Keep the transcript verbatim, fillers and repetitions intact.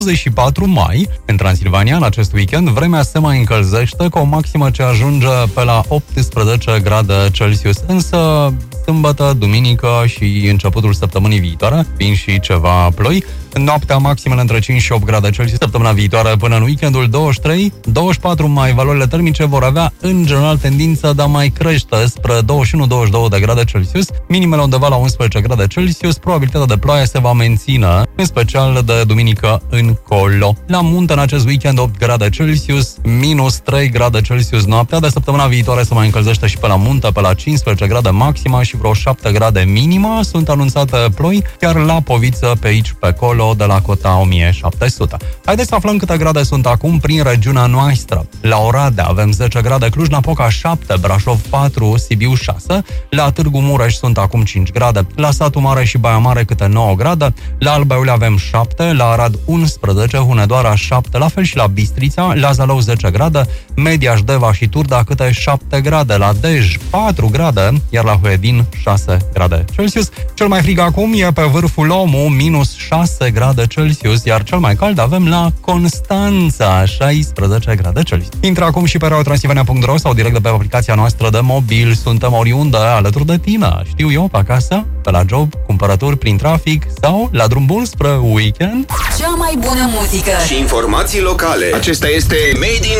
douăzeci și patru mai. În Transilvania, în acest weekend, vremea se mai încălzește cu o maximă ce ajunge pe la optsprezece grade Celsius. Însă, sâmbătă, duminică și începutul săptămânii viitoare vin și ceva ploi. În noaptea maximă între cinci și opt grade Celsius. Săptămâna viitoare până în weekendul douăzeci și trei douăzeci și patru mai, valorile termice vor avea în general tendința de a mai crește spre douăzeci și unu douăzeci și doi de grade Celsius, minimele undeva la unsprezece grade Celsius, probabilitatea de ploaie se va menține, în special de duminică încolo. La munte în acest weekend opt grade Celsius, minus trei grade Celsius noaptea, de săptămâna viitoare se mai încălzește și pe la munte, pe la cincisprezece grade maxima și vreo șapte grade minima. Sunt anunțate ploi chiar la Poviță, pe aici, pe acolo, de la cota o mie șapte sute. Haideți să aflăm câte grade sunt acum prin regiunea noastră. La Oradea avem zece grade, Cluj-Napoca șapte, Brașov patru, Sibiu șase, la Târgu Mureș sunt acum cinci grade, la Satu Mare și Baia Mare câte nouă grade, la Alba Iulia avem șapte, la Arad unsprezece, Hunedoara șapte, la fel și la Bistrița, la Zalău zece grade, Mediaș, Deva și Turda câte șapte grade, la Dej patru grade, iar la Huedin șase grade Celsius. Cel mai frig acum e pe vârful Lomu, minus șase grade Celsius, iar cel mai cald avem la Constanța, șaisprezece grade Celsius. Intră acum și pe radio transilvania punct ro sau direct de pe aplicația noastră de mobil. Suntem oriunde alături de tine. Știu eu, pe acasă, pe la job, cumpărături prin trafic sau la drum bun spre weekend. Cea mai bună muzică și informații locale. Acesta este Made in